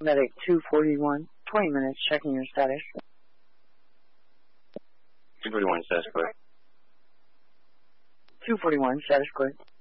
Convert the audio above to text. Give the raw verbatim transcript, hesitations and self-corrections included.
Medic two forty-one, twenty minutes, checking your status. two forty-one, status clear. two forty-one, status clear.